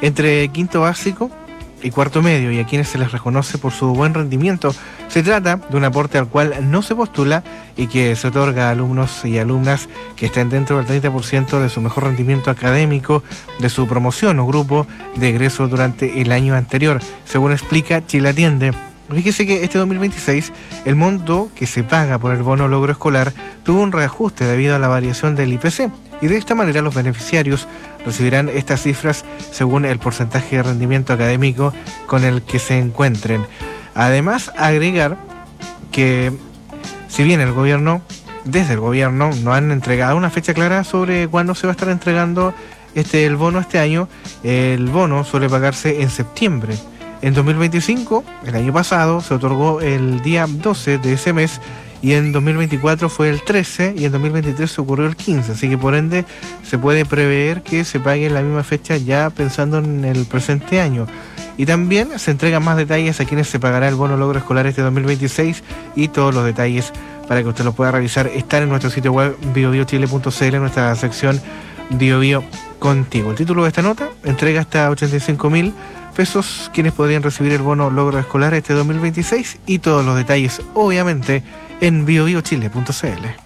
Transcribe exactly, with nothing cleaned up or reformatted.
entre quinto básico y cuarto medio, y a quienes se les reconoce por su buen rendimiento. Se trata de un aporte al cual no se postula y que se otorga a alumnos y alumnas que estén dentro del treinta por ciento de su mejor rendimiento académico de su promoción o grupo de egreso durante el año anterior, según explica Chile Atiende. Fíjese que este dos mil veintiséis el monto que se paga por el bono logro escolar tuvo un reajuste debido a la variación del I P C, y de esta manera los beneficiarios recibirán estas cifras según el porcentaje de rendimiento académico con el que se encuentren. Además, agregar que si bien el gobierno, desde el gobierno, no han entregado una fecha clara sobre cuándo se va a estar entregando este el bono este año, el bono suele pagarse en septiembre. En dos mil veinticinco, el año pasado, se otorgó el día doce de ese mes, y en dos mil veinticuatro fue el trece, y en dos mil veintitrés se ocurrió el quince, así que por ende se puede prever que se pague en la misma fecha ya pensando en el presente año. Y también se entregan más detalles a quienes se pagará el bono logro escolar este dos mil veintiséis, y todos los detalles para que usted los pueda revisar están en nuestro sitio web bio bio chile punto c l, en nuestra sección Bio Bio Contigo. El título de esta nota: entrega hasta ochenta y cinco mil pesos quienes podrían recibir el bono logro escolar este dos mil veintiséis, y todos los detalles obviamente en bio bio chile punto c l.